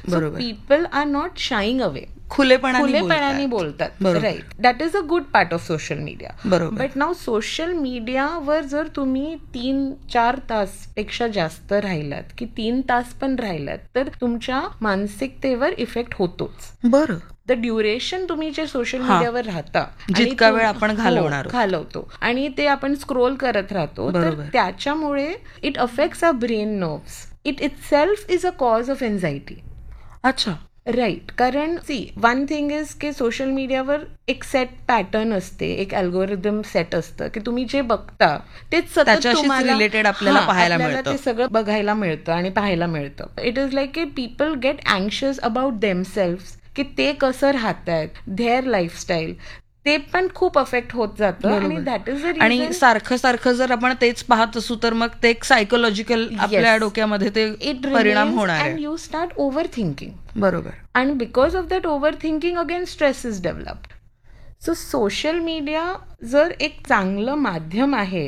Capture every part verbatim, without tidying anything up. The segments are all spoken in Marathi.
So people R not शाईंग away, खुलेपणाने बोलतात. Right, that is a good part of social media. But now social मीडियावर जर तुम्ही तीन चार तास पेक्षा जास्त राहिलात की तीन तास पण राहिलात तर तुमच्या मानसिकतेवर इफेक्ट होतोच. बरं, द ड्युरेशन तुम्ही जे सोशल मीडियावर राहता, जितका वेळ आपण घालवणार घालवतो आणि ते आपण स्क्रोल करत राहतो, तर त्याच्यामुळे it affects our brain nerves. It itself is a cause of anxiety. अच्छा, राईट. कारण सी वन थिंग इज की सोशल मीडियावर एक सेट पॅटर्न असते, एक अल्गोरिदम सेट असतं की तुम्ही जे बघता तेच सतत तुम्हाला रिलेटेड आपल्याला पाहायला मिळतं, ते सगळं बघायला मिळतं आणि पाहायला मिळतं. इट इज लाईक की people get anxious about themselves, की ते कसं राहतायत, देअर लाईफस्टाईल, ते पण खूप अफेक्ट होत जातं. आणि दॅट इज द आणि सारखं सारखं जर आपण तेच पाहत असू तर मग ते एक सायकोलॉजिकल आपल्या डोक्यामध्ये ते परिणाम होणार आहे. And you start over thinking. बरोबर. And because of that over thinking again stress is developed. So social media जर एक चांगलं माध्यम आहे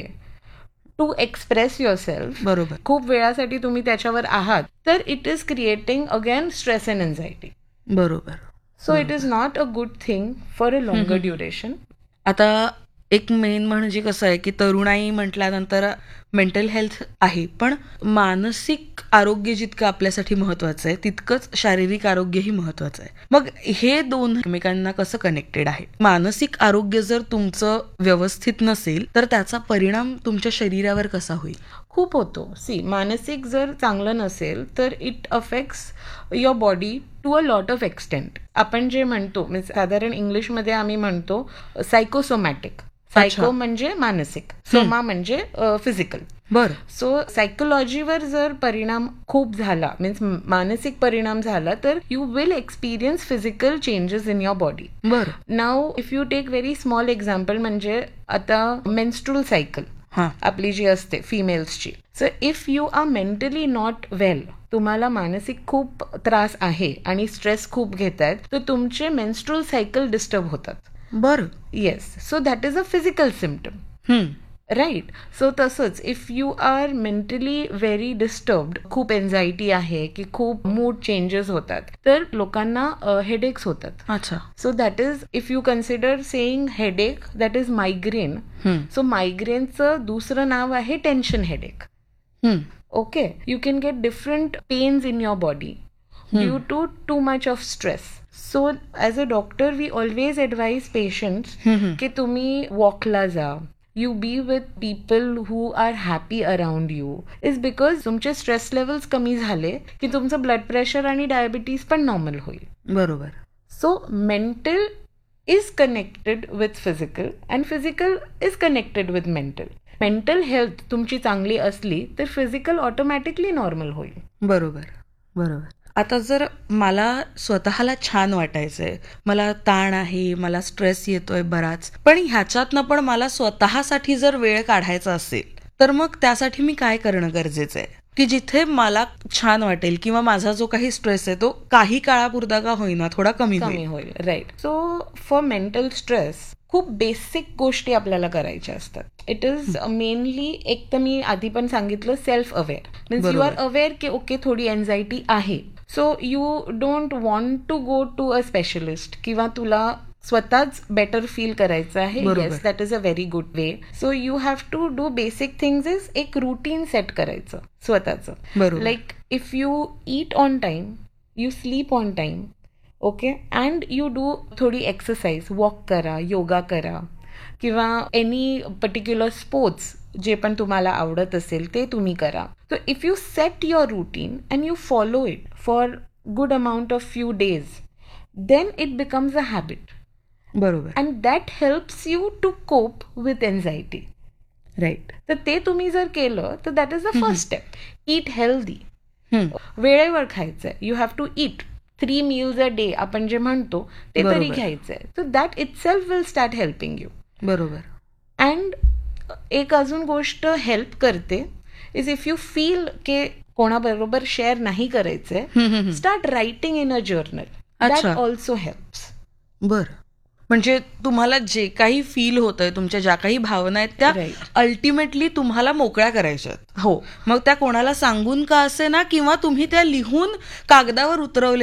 टू एक्सप्रेस युअर सेल्फ, बरोबर, खूप वेळासाठी तुम्ही त्याच्यावर आहात, तर it is creating again stress and anxiety. बरोबर. So it is not a good thing for a longer duration. आता एक मेन म्हणजे कसं आहे की तरुणाई म्हटल्यानंतर मेंटल हेल्थ आहे, पण मानसिक आरोग्य जितकं आपल्यासाठी महत्वाचं आहे तितकंच शारीरिक आरोग्यही महत्वाचं आहे. मग हे दोन एकमेकांना कसं कनेक्टेड आहे? मानसिक आरोग्य जर तुमचं व्यवस्थित नसेल तर त्याचा परिणाम तुमच्या शरीरावर कसा होईल? खूप होतो. सी, मानसिक जर चांगलं नसेल तर it affects your body to a lot of extent. आपण जे म्हणतो म्हणजे साधारण इंग्लिशमध्ये आम्ही म्हणतो सायकोसोमॅटिक. सायको म्हणजे मानसिक, सोमा म्हणजे फिजिकल. बरं. सो सायकोलॉजीवर जर परिणाम खूप झाला, मीन्स मानसिक परिणाम झाला, तर you will experience physical changes in your body. बरं. Now if you take very small example, म्हणजे आता मेन्स्ट्रुअल सायकल आपली जी असते फिमेल्सची. So if you R mentally not वेल, तुम्हाला मानसिक खूप त्रास आहे आणि स्ट्रेस खूप घेतायत, तर तुमचे मेन्स्ट्रुअल सायकल डिस्टर्ब होतात. बरं. Yes. So that is a physical symptom. Right. So तसंच if you R mentally very disturbed, खूप एन्झायटी आहे की खूप मूड चेंजेस होतात, तर लोकांना हेडेक्स होतात. अच्छा. So that is if you consider saying headache, that is migraine. So मायग्रेनचं दुसरं नाव आहे tension headache. Okay. You can get different pens in your body due to too much of stress. So as a doctor V always advise patients की तुम्ही वॉकला जा, you B with people who are happy around you, is because तुमचे स्ट्रेस लेवल्स कमी झाले की तुमचं ब्लड प्रेशर आणि डायबिटीज पण नॉर्मल होईल. बरोबर. So mental is connected with physical and physical is connected with mental. Mental health तुमची चांगली असली तर फिजिकल ऑटोमॅटिकली नॉर्मल होईल. बरोबर. बरोबर. आता जर मला स्वतःला छान वाटायचंय, मला ताण आहे, मला स्ट्रेस येतोय बराच, पण ह्याच्यातनं पण मला स्वतःसाठी जर वेळ काढायचा असेल तर मग त्यासाठी मी काय करणं गरजेचं आहे की जिथे मला छान वाटेल किंवा माझा जो काही स्ट्रेस आहे तो काही काळापुरता का होईना थोडा कमी कमी होईल. Right. So for mental stress खूप बेसिक गोष्टी आपल्याला करायच्या असतात. इट इज मेनली, एक तर मी आधी पण सांगितलं, self aware. Means you R aware की ओके थोडी एन्झायटी आहे. So you don't want to go to a specialist किंवा तुला स्वतःच बेटर फील करायचं आहे. Yes, that is a very good way. So you have to do basic things is एक रुटीन सेट करायचं स्वतःचं. Like if you eat on time, you sleep on time, okay, and you do थोडी एक्सरसाइज, वॉक करा, योगा करा किंवा एनी पर्टिक्युलर स्पोर्ट्स जे पण तुम्हाला आवडत असेल ते तुम्ही करा. So if you set your routine and you follow it for good amount of few days, then it becomes a habit. बरोबर. And that helps you to cope with anxiety. Right. तर ते तुम्ही जर केलं तर that is the first step. Eat healthy. वेळेवर खायचंय. You have to eat three meals a day आपण जे म्हणतो ते तरी घ्यायचंय. So that itself will start helping you. बरोबर. अँड एक अजून गोष्ट हेल्प करते इज इफ यू फील की कोणाबरोबर शेअर नाही करायचंय, start writing in a journal. That also helps. बर. म्हणजे तुम्हाला जे काही फील होतंय, तुमच्या ज्या काही भावना आहेत त्या अल्टिमेटली तुम्हाला मोकळ्या करायच्या आहेत. हो. मग त्या कोणाला सांगून का असे ना, किंवा तुम्ही त्या लिहून कागदावर उतरवले